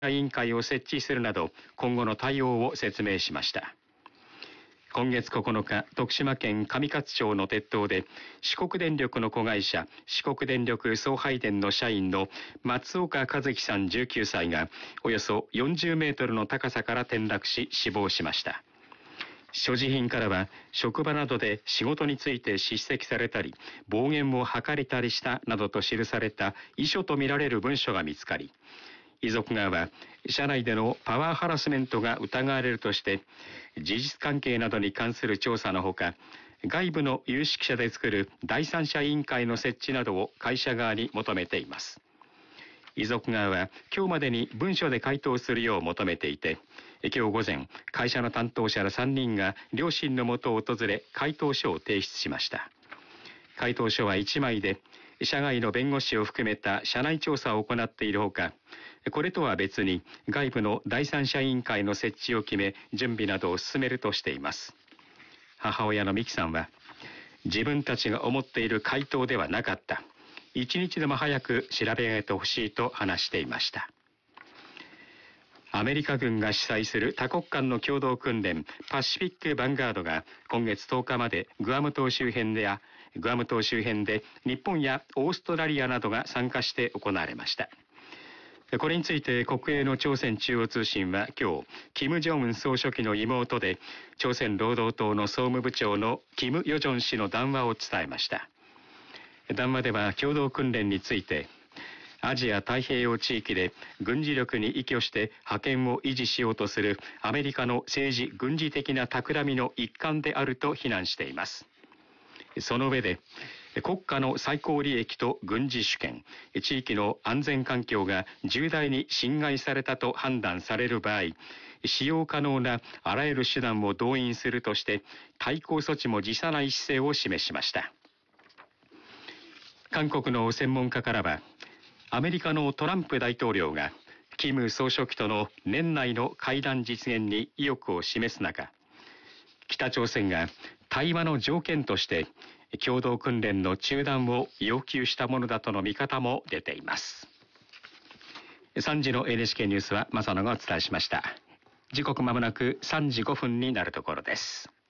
委員会を設置するなど今後の対応を説明しました。今月9日、徳島県上勝町の鉄塔で四国電力の子会社四国電力送配電の社員の松岡和樹さん19歳がおよそ40メートルの高さから転落し死亡しました。所持品からは職場などで仕事について叱責されたり暴言を吐かれたりしたなどと記された遺書とみられる文書が見つかり、遺族側は社内でのパワーハラスメントが疑われるとして事実関係などに関する調査のほか、外部の有識者で作る第三者委員会の設置などを会社側に求めています。遺族側は今日までに文書で回答するよう求めていて、今日午前会社の担当者ら3人が両親のもとを訪れ回答書を提出しました。回答書は1枚で社外の弁護士を含めた社内調査を行っているほか、これとは別に外部の第三者委員会の設置を決め準備などを進めるとしています。母親の美希さんは、自分たちが思っている回答ではなかった、一日でも早く調べ上げてほしいと話していました。アメリカ軍が主催する多国間の共同訓練パシフィック・ヴァンガードが今月10日までグアム島周辺で日本やオーストラリアなどが参加して行われました。これについて国営の朝鮮中央通信は今日、金正恩総書記の妹で朝鮮労働党の総務部長の金与正氏の談話を伝えました。談話では共同訓練について、アジア太平洋地域で軍事力に依拠して覇権を維持しようとするアメリカの政治軍事的な企みの一環であると非難しています。その上で、国家の最高利益と軍事主権、地域の安全環境が重大に侵害されたと判断される場合、使用可能なあらゆる手段を動員するとして対抗措置も辞さない姿勢を示しました。韓国の専門家からは、アメリカのトランプ大統領が金総書記との年内の会談実現に意欲を示す中、北朝鮮が対話の条件として共同訓練の中断を要求したものだとの見方も出ています。3時の NHK ニュースは正野がお伝えしました。時刻まもなく3時5分になるところです。